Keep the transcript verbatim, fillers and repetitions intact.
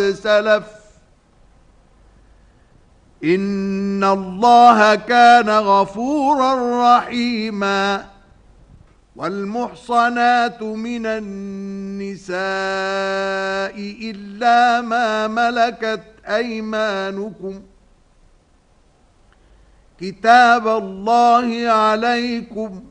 سلف إن الله كان غفورا رحيما. والمحصنات من النساء إلا ما ملكت أيمانكم كتاب الله عليكم